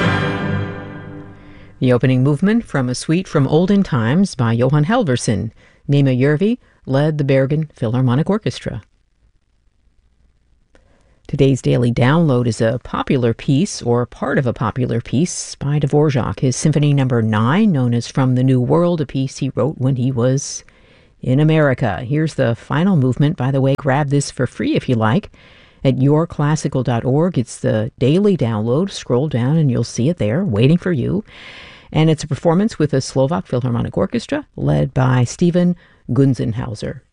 The opening movement from a suite from Olden Times by Johan Halvorsen. Mima Järvi led the Bergen Philharmonic Orchestra. Today's daily download is a popular piece, or part of a popular piece, by Dvorak, his Symphony No. 9, known as From the New World, a piece he wrote when he was in America. Here's the final movement. By the way, grab this for free if you like at yourclassical.org. It's the daily download. Scroll down and you'll see it there, waiting for you. And it's a performance with the Slovak Philharmonic Orchestra, led by Stephen Gunzenhauser.